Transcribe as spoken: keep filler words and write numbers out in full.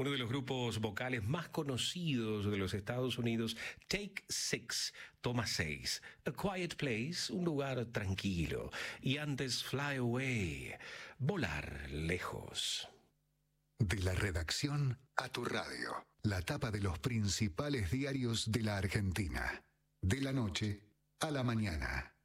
uno de los grupos vocales más conocidos de los Estados Unidos, Take Six, toma seis. A Quiet Place, un lugar tranquilo. Y antes Fly Away, volar lejos. De la redacción a tu radio. La tapa de los principales diarios de la Argentina. De la noche a la mañana.